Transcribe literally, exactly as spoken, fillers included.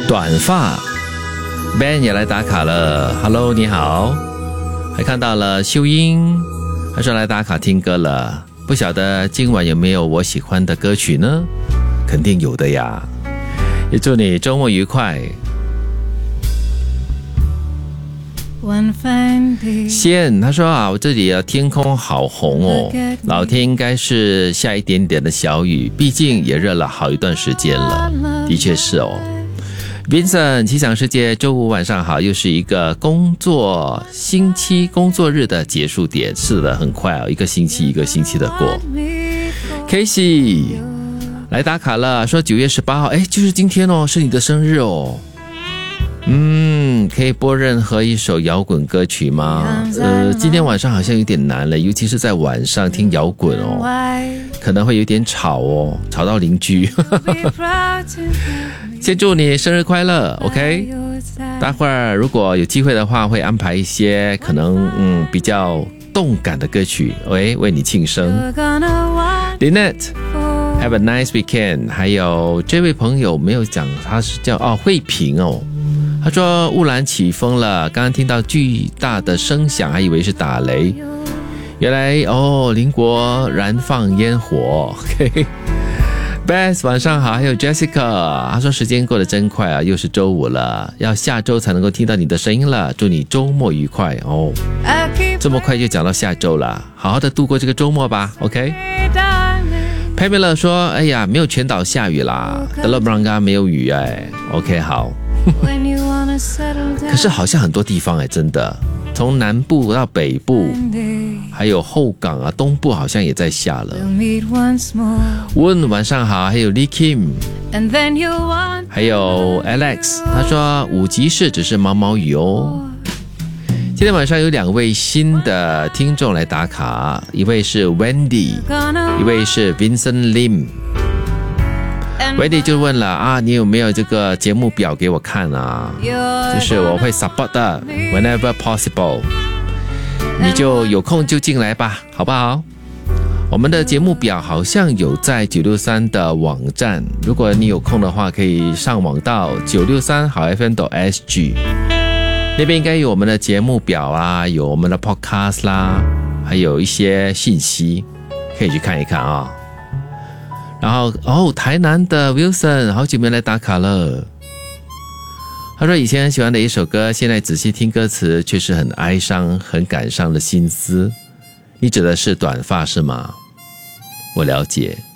短发 Ben 也来打卡了 Hello 你好，还看到了秀英，他说来打卡听歌了，不晓得今晚有没有我喜欢的歌曲呢？肯定有的呀，也祝你周末愉快。线他说啊，我这里的天空好红哦，老天应该是下一点点的小雨，毕竟也热了好一段时间了。的确是哦。Vincent 奇想世界周五晚上好，又是一个工作星期工作日的结束点，是的，很快哦，一个星期一个星期的过。Casey 来打卡了，说九月十八号，哎，就是今天哦，是你的生日哦。嗯，可以播任何一首摇滚歌曲吗？呃，今天晚上好像有点难了，尤其是在晚上听摇滚哦，可能会有点吵哦，吵到邻居。先祝你生日快乐 ，OK？ 待会儿如果有机会的话，会安排一些可能嗯比较动感的歌曲，喂，为你庆生。Lynette。Have a nice weekend。 还有这位朋友没有讲，他是叫哦慧萍哦，他说雾岚起风了，刚刚听到巨大的声响，还以为是打雷，原来哦邻国燃放烟火。OK， Beth 晚上好，还有 Jessica， 他说时间过得真快啊，又是周五了，要下周才能够听到你的声音了，祝你周末愉快哦。这么快就讲到下周了，好好的度过这个周末吧 OK。Pamela 说哎呀没有全岛下雨啦，德勒布朗嘎没有雨哎 OK 好。可是好像很多地方哎，真的从南部到北部还有后港啊东部好像也在下了。问晚上好，还有 Lee Kim， 还有 Alex， 他说五级市只是毛毛雨哦。今天晚上有两位新的听众来打卡，一位是 Wendy， 一位是 Vincent Lim。Wendy 就问了啊，你有没有这个节目表给我看啊？就是我会 support 的 whenever possible， 你就有空就进来吧，好不好？我们的节目表好像有在九六三的网站，如果你有空的话，可以上网到九六三好 F M 点 S G。那边应该有我们的节目表啊，有我们的 podcast 啦，还有一些信息可以去看一看啊。然后哦，台南的 Wilson 好久没来打卡了，他说以前很喜欢的一首歌，现在仔细听歌词却是很哀伤很感伤的心思。你指的是短发是吗？我了解。